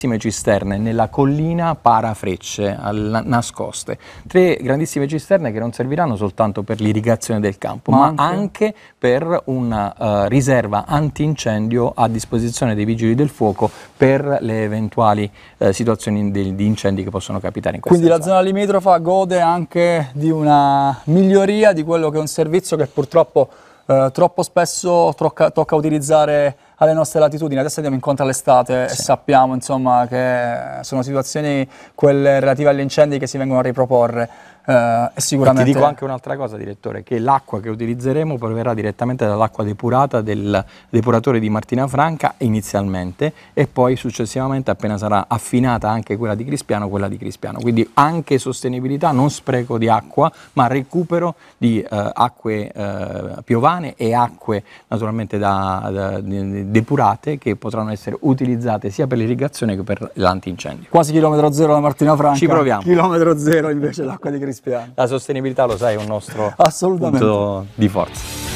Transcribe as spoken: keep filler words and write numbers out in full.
cisterne nella collina Parafrecce, al, nascoste. Tre grandissime cisterne che non serviranno soltanto per l'irrigazione del campo, ma, ma anche... anche per una uh, riserva antincendio a disposizione dei vigili del fuoco per le eventuali uh, situazioni di, di incendi che possono capitare in questa Quindi zona. la zona limitrofa gode anche di una miglioria di quello che è un servizio che purtroppo uh, troppo spesso tocca, tocca utilizzare alle nostre latitudini. Adesso andiamo incontro all'estate sì. e sappiamo insomma che sono situazioni quelle relative agli incendi che si vengono a riproporre. Uh, e sicuramente... E ti dico anche un'altra cosa, direttore, che l'acqua che utilizzeremo proverrà direttamente dall'acqua depurata del depuratore di Martina Franca inizialmente, e poi successivamente, appena sarà affinata anche quella di Crispiano, quella di Crispiano. Quindi anche sostenibilità, non spreco di acqua, ma recupero di uh, acque uh, piovane e acque naturalmente da, da, di, depurate, che potranno essere utilizzate sia per l'irrigazione che per l'antincendio. Quasi chilometro zero da Martina Franca. Ci proviamo. Chilometro zero invece l'acqua di Crispiano. La sostenibilità, lo sai, è un nostro punto di forza.